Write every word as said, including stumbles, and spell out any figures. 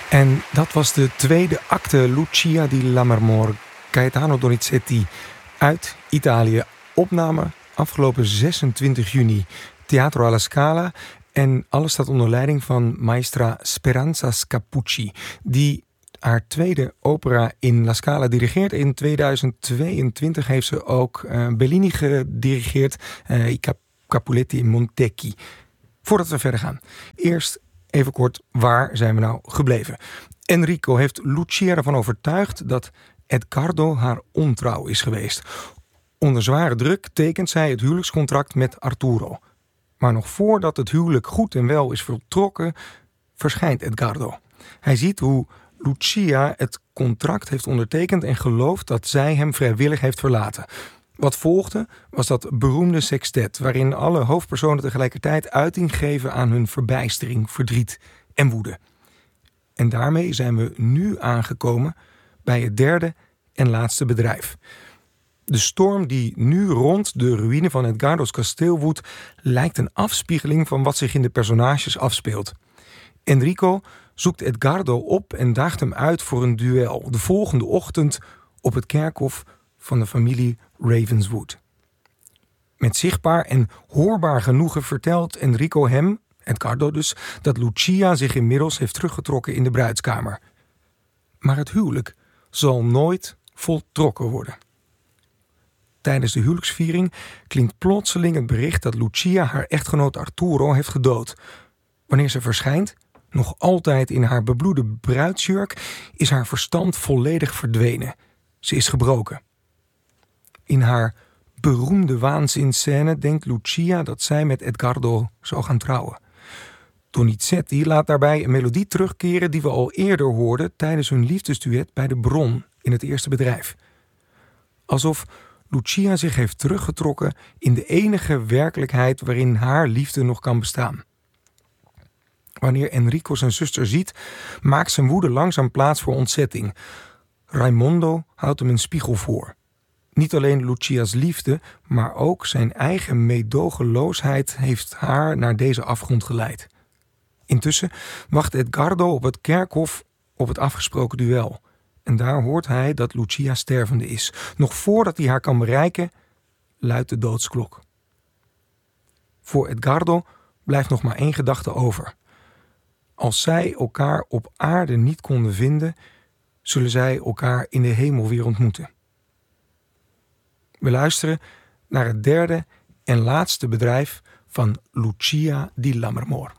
En dat was de tweede acte Lucia di Lammermoor, Gaetano Donizetti uit Italië. Opname afgelopen zesentwintig juni, Teatro alla Scala. En alles staat onder leiding van maestra Speranza Scappucci, die haar tweede opera in La Scala dirigeert. In tweeduizend tweeëntwintig heeft ze ook uh, Bellini gedirigeert, uh, I Capuletti in Montecchi. Voordat we verder gaan, eerst even kort, waar zijn we nou gebleven? Enrico heeft Lucia ervan overtuigd dat Edgardo haar ontrouw is geweest. Onder zware druk tekent zij het huwelijkscontract met Arturo. Maar nog voordat het huwelijk goed en wel is voltrokken, verschijnt Edgardo. Hij ziet hoe Lucia het contract heeft ondertekend en gelooft dat zij hem vrijwillig heeft verlaten. Wat volgde was dat beroemde sextet, waarin alle hoofdpersonen tegelijkertijd uiting geven aan hun verbijstering, verdriet en woede. En daarmee zijn we nu aangekomen bij het derde en laatste bedrijf. De storm die nu rond de ruïne van Edgardo's kasteel woedt, lijkt een afspiegeling van wat zich in de personages afspeelt. Enrico zoekt Edgardo op en daagt hem uit voor een duel de volgende ochtend op het kerkhof van de familie Ravenswood. Met zichtbaar en hoorbaar genoegen vertelt Enrico hem, Edgardo dus, dat Lucia zich inmiddels heeft teruggetrokken in de bruidskamer. Maar het huwelijk zal nooit voltrokken worden. Tijdens de huwelijksviering klinkt plotseling het bericht dat Lucia haar echtgenoot Arturo heeft gedood. Wanneer ze verschijnt, nog altijd in haar bebloede bruidsjurk, is haar verstand volledig verdwenen. Ze is gebroken. In haar beroemde waanzinscène denkt Lucia dat zij met Edgardo zou gaan trouwen. Donizetti laat daarbij een melodie terugkeren die we al eerder hoorden tijdens hun liefdesduet bij de bron in het eerste bedrijf. Alsof Lucia zich heeft teruggetrokken in de enige werkelijkheid waarin haar liefde nog kan bestaan. Wanneer Enrico zijn zuster ziet, maakt zijn woede langzaam plaats voor ontzetting. Raimondo houdt hem een spiegel voor. Niet alleen Lucia's liefde, maar ook zijn eigen meedogenloosheid heeft haar naar deze afgrond geleid. Intussen wacht Edgardo op het kerkhof op het afgesproken duel. En daar hoort hij dat Lucia stervende is. Nog voordat hij haar kan bereiken, luidt de doodsklok. Voor Edgardo blijft nog maar één gedachte over. Als zij elkaar op aarde niet konden vinden, zullen zij elkaar in de hemel weer ontmoeten. We luisteren naar het derde en laatste bedrijf van Lucia di Lammermoor.